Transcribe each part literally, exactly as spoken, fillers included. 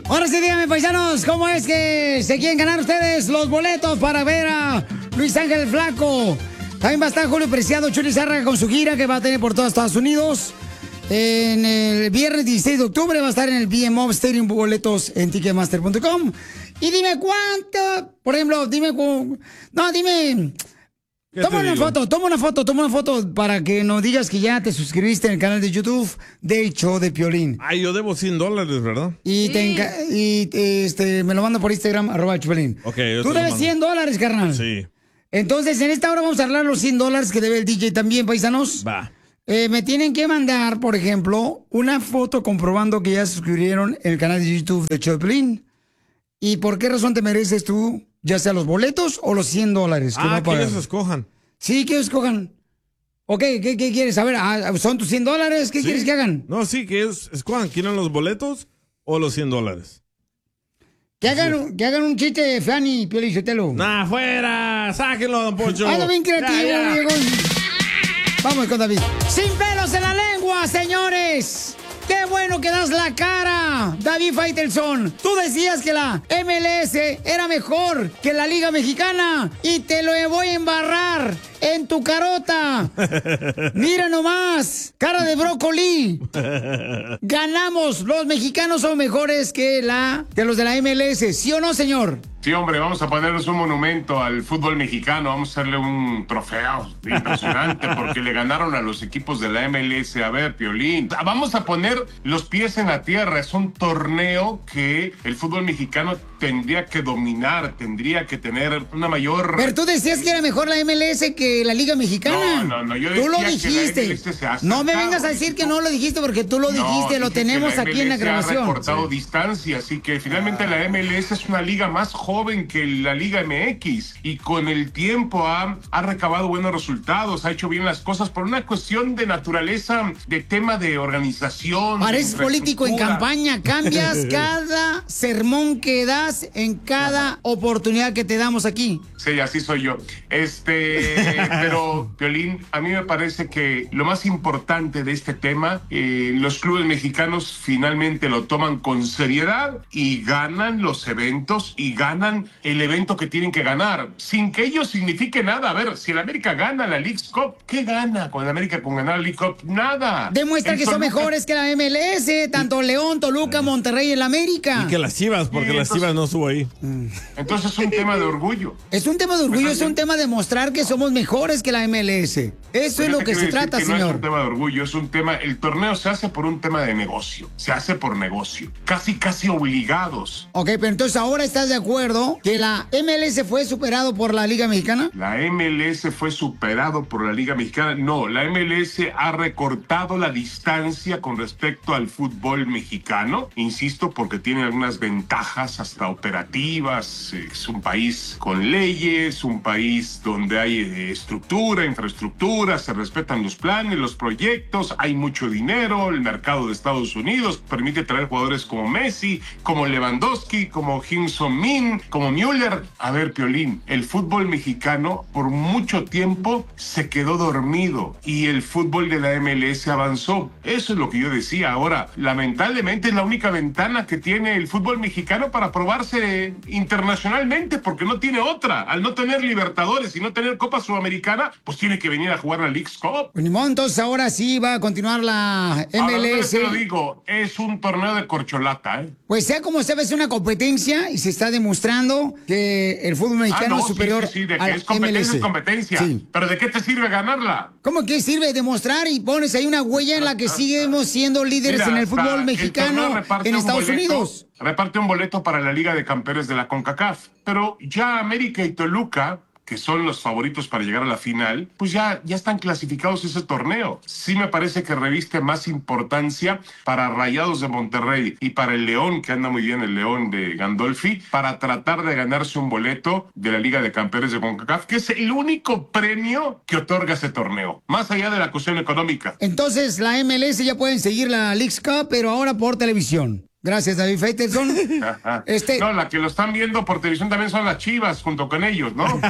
Ahora sí, díganme, paisanos, ¿cómo es que se quieren ganar ustedes los boletos para ver a Luis Ángel el Flaco? También va a estar Julio Preciado, Chuli Zárraga con su gira que va a tener por todos Estados Unidos. En el viernes dieciséis de octubre va a estar en el B M O Stadium, boletos en ticketmaster punto com. Y dime cuánto, por ejemplo, dime cu... No, dime... Toma una digo? foto, toma una foto, toma una foto para que nos digas que ya te suscribiste en el canal de YouTube del Show de Piolín. Ay, yo debo cien dólares, ¿verdad? Y, sí. te enca... y este, me lo manda por Instagram, arroba Piolín. Ok, yo Tú debes cien dólares, carnal. Sí. Entonces, en esta hora vamos a hablar los cien dólares que debe el D J también, paisanos. Va. Eh, me tienen que mandar, por ejemplo, una foto comprobando que ya se suscribieron en el canal de YouTube de Show de Piolín. ¿Y por qué razón te mereces tú, ya sea los boletos o los cien dólares? Que ah, no que ellos escojan. Sí, que ellos escojan. Ok, ¿qué, qué quieres saber? Ah, ¿son tus cien dólares? ¿Qué ¿Sí? quieres que hagan? No, sí, que ellos escojan. ¿Quieren los boletos o los cien dólares? Que hagan, que hagan un chiste de Fanny, Piolín Sotelo. ¡Nah, fuera! ¡Sáquenlo, don Poncho! ¡Ando bien creativo, ya, ya. Diego! Vamos con David. ¡Sin pelos en la lengua, señores! ¡Qué bueno que das la cara! David Faitelson, tú decías que la M L S era mejor que la Liga Mexicana y te lo voy a embarrar en tu carota. Mira nomás, cara de brócoli. Ganamos, los mexicanos son mejores que la que los de la M L S, ¿sí o no, señor? Sí, hombre, vamos a ponerles un monumento al fútbol mexicano, vamos a hacerle un trofeo impresionante porque le ganaron a los equipos de la M L S. A ver, Piolín, vamos a poner los pies en la tierra, es un torneo que el fútbol mexicano tendría que dominar, tendría que tener una mayor... Pero tú decías que era mejor la M L S que la Liga Mexicana. No, no, no, yo tú lo decía dijiste. que la M L S se ha no me sacado, vengas a decir que no lo dijiste porque tú lo dijiste, no, lo tenemos la aquí en la grabación. Ha recortado sí. distancia, así que finalmente la M L S es una liga más joven que la Liga M X y con el tiempo ha, ha recabado buenos resultados, ha hecho bien las cosas por una cuestión de naturaleza, de tema de organización. Pareces político en campaña, cambias cada sermón que das en cada Ajá. oportunidad que te damos aquí. Sí, así soy yo. Este, pero, Piolín, a mí me parece que lo más importante de este tema, eh, los clubes mexicanos finalmente lo toman con seriedad y ganan los eventos y ganan el evento que tienen que ganar, sin que ello signifique nada. A ver, si el América gana la Leagues Cup, ¿qué gana con el América con ganar la League Cup? Nada. Demuestra el que Toluca... son mejores que la M L S, tanto León, Toluca, Monterrey y el América. Y que las Chivas, porque sí, entonces, las Chivas no subo ahí. Entonces es un tema de orgullo. Es un tema de orgullo, es un tema de mostrar que somos mejores que la M L S. Eso es lo que se trata, que señor. No es un tema de orgullo, es un tema... El torneo se hace por un tema de negocio. Se hace por negocio. Casi, casi obligados. Ok, pero entonces ahora estás de acuerdo que la M L S fue superado por la Liga Mexicana. La M L S fue superado por la Liga Mexicana. No, la M L S ha recortado la distancia con respecto al fútbol mexicano. Insisto, porque tiene algunas ventajas hasta operativas. Es un país con leyes, un país donde hay eh, estructura, infraestructura, se respetan los planes, los proyectos, hay mucho dinero, el mercado de Estados Unidos permite traer jugadores como Messi, como Lewandowski, como Kim Son-min, como Müller. A ver, Piolín, el fútbol mexicano por mucho tiempo se quedó dormido y el fútbol de la M L S avanzó. Eso es lo que yo decía. Ahora, lamentablemente es la única ventana que tiene el fútbol mexicano para probarse internacionalmente porque no tiene otra. Al no tener Libertadores y no tener Copa Sudamericana, pues tiene que venir a jugar la Leagues Cup. Pues ni modo, entonces ahora sí va a continuar la M L S. Ahora, te lo digo, es un torneo de corcholata, ¿eh? Pues sea como sea, es una competencia y se está demostrando que el fútbol mexicano ah, no, es superior sí, sí, sí, de a que la es competencia, M L S. es competencia. Sí. ¿Pero de qué te sirve ganarla? ¿Cómo que sirve demostrar y pones ahí una huella en la que seguimos siendo líderes Mira, en el fútbol mexicano el en Estados boleto, Unidos? Reparte un boleto para la Liga de Campeones de la CONCACAF. Pero ya América y Toluca, que son los favoritos para llegar a la final, pues ya, ya están clasificados ese torneo. Sí me parece que reviste más importancia para Rayados de Monterrey y para el León, que anda muy bien el León de Gandolfi, para tratar de ganarse un boleto de la Liga de Campeones de CONCACAF, que es el único premio que otorga ese torneo, más allá de la cuestión económica. Entonces la M L S ya pueden seguir la Leagues Cup, pero ahora por televisión. Gracias, David Faitelson. este... No, la que lo están viendo por televisión también son las Chivas, junto con ellos, ¿no?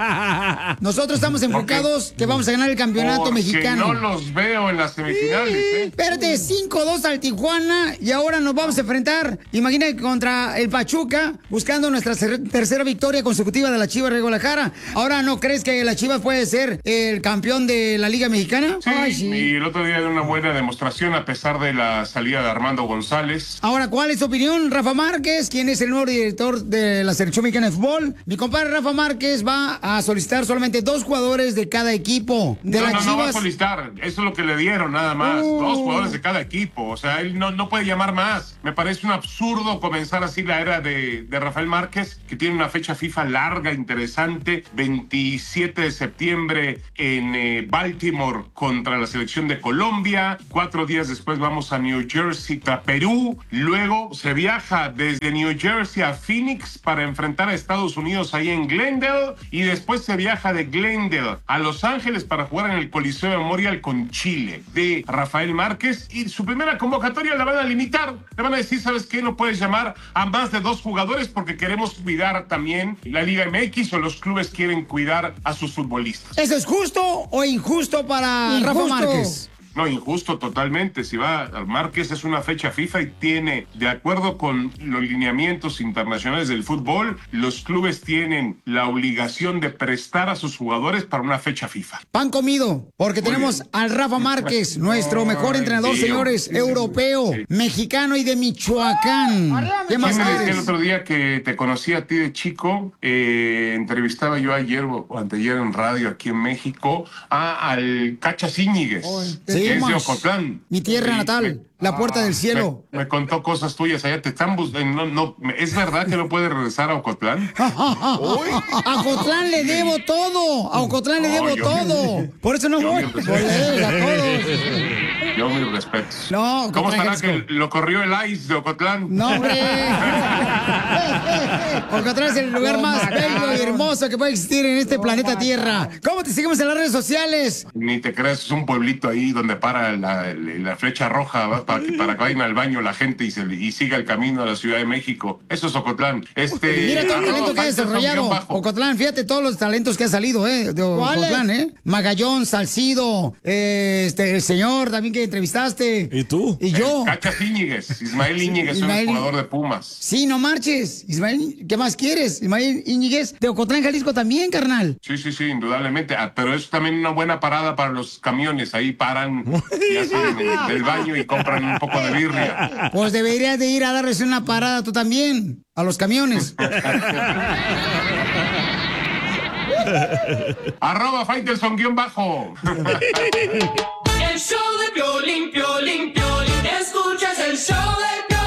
Nosotros estamos enfocados porque, que vamos a ganar el campeonato mexicano. No los veo en las semifinales. Sí, ¿eh? Espérate, cinco dos al Tijuana y ahora nos vamos a enfrentar, imagínate, contra el Pachuca, buscando nuestra tercera victoria consecutiva de la Chivas de Guadalajara. Ahora, ¿no crees que la Chivas puede ser el campeón de la Liga Mexicana? Sí, Ay, sí. Y el otro día de una buena demostración a pesar de la salida de Armando González. Ahora, ¿cuál es tu opinión, Rafa Márquez? ¿Quién es el nuevo director de la selección mexicana de fútbol? Mi compadre Rafa Márquez va a solicitar solamente dos jugadores de cada equipo. De no, las no, Chivas. no va a solicitar. Eso es lo que le dieron, nada más. Uh. Dos jugadores de cada equipo. O sea, él no, no puede llamar más. Me parece un absurdo comenzar así la era de, de Rafael Márquez, que tiene una fecha FIFA larga, interesante. veintisiete de septiembre en eh, Baltimore contra la selección de Colombia. Cuatro días después vamos a New Jersey, a Perú. Luego se viaja desde New Jersey a Phoenix para enfrentar a Estados Unidos ahí en Glendale. Y después se viaja de Glendale a Los Ángeles para jugar en el Coliseo Memorial con Chile de Rafael Márquez. Y su primera convocatoria la van a limitar. Le van a decir, ¿sabes qué? No puedes llamar a más de dos jugadores porque queremos cuidar también la Liga M X o los clubes quieren cuidar a sus futbolistas. ¿Eso es justo o injusto para injusto. Rafa Márquez? No, injusto totalmente. Si va al Márquez es una fecha FIFA y tiene, de acuerdo con los lineamientos internacionales del fútbol, los clubes tienen la obligación de prestar a sus jugadores para una fecha FIFA. Pan comido, porque Muy tenemos bien. al Rafa Márquez, nuestro mejor entrenador, Dios, señores, sí, europeo, sí. mexicano y de Michoacán. ¿Qué más me decía el otro día que te conocí a ti de chico? Eh, entrevistaba yo ayer o anteayer en radio aquí en México a, al Cachas Íñiguez. Sí. Es de Ocotlán. Mi tierra natal, la puerta ah, del cielo. Me, me contó cosas tuyas allá, te están buscando. No, no, ¿es verdad que no puedes regresar a Ocotlán? A Ocotlán le debo todo, a Ocotlán le debo no, todo. Me, Por eso no voy. Por leer a todos. Yo mis respetos. No, ¿Cómo estará que lo corrió el I C E de Ocotlán? No, hombre. Ocotlán es el lugar oh, más bello y hermoso que puede existir en este oh, planeta Tierra. ¿Cómo te seguimos en las redes sociales? Ni te creas, es un pueblito ahí donde para la, la flecha roja, ¿va? Para, que, para que vayan al baño la gente y, se, y siga el camino a la Ciudad de México. Eso es Ocotlán. Este, Mira todo el talento que ha desarrollado Ocotlán. Fíjate todos los talentos que ha salido, ¿eh? De Ocotlán, ¿eh? Magallón, Salcido, eh, este, el señor también que entrevistaste. ¿Y tú? Y yo. Cachas Íñiguez. Ismael Íñiguez, Ismael... es un jugador de Pumas. Sí, no marches. Ismael, ¿qué más quieres? Ismael Íñiguez de Ocotlán, Jalisco también, carnal. Sí, sí, sí, indudablemente. Ah, pero es también una buena parada para los camiones. Ahí paran y hacen del baño y compran un poco de birria. Pues deberías de ir a darles una parada tú también, a los camiones. Arroba Faitelson guión bajo. El show de Piolín, Piolín, Piolín. Escuchas el show de Piolín.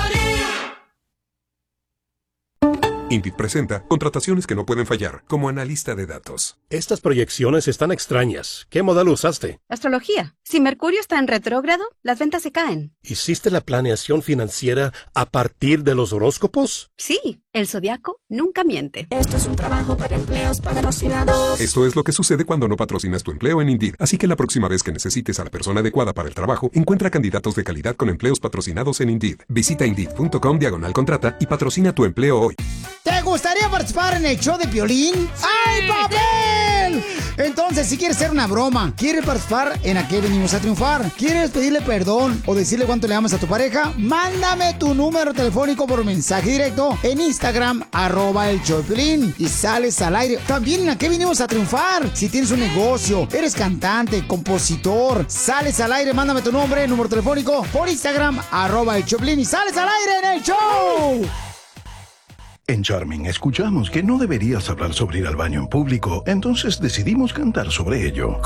Indeed presenta contrataciones que no pueden fallar, como analista de datos. Estas proyecciones están extrañas. ¿Qué modelo usaste? Astrología. Si Mercurio está en retrógrado, las ventas se caen. ¿Hiciste la planeación financiera a partir de los horóscopos? Sí, el zodiaco nunca miente. Esto es un trabajo para empleos patrocinados. Esto es lo que sucede cuando no patrocinas tu empleo en Indeed. Así que la próxima vez que necesites a la persona adecuada para el trabajo, encuentra candidatos de calidad con empleos patrocinados en Indeed. Visita Indeed.com diagonal contrata y patrocina tu empleo hoy. ¿Te gustaría participar en el show de Piolín? ¡Sí! ¡Ay, papel! Entonces, si quieres hacer una broma, quieres participar en ¿A qué venimos a triunfar? ¿Quieres pedirle perdón o decirle cuánto le amas a tu pareja? Mándame tu número telefónico por mensaje directo en Instagram, arroba el show de Piolín, y sales al aire. También en ¿A qué venimos a triunfar? Si tienes un negocio, eres cantante, compositor, sales al aire, mándame tu nombre, número telefónico por Instagram, arroba el show de Piolín, y sales al aire en el show. En Charming escuchamos que no deberías hablar sobre ir al baño en público, entonces decidimos cantar sobre ello.